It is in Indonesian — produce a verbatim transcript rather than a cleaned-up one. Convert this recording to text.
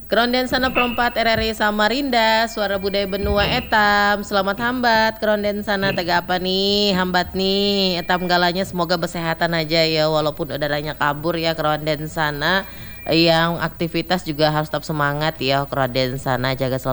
Keronden sana perempat R R I Samarinda, suara budaya benua etam. Selamat hambat keronden sana tega apa nih? Hambat nih, etam galanya semoga bersehatan aja ya walaupun udaranya kabur ya keronden sana. Yang aktivitas juga harus tetap semangat ya keronden sana, jaga selalu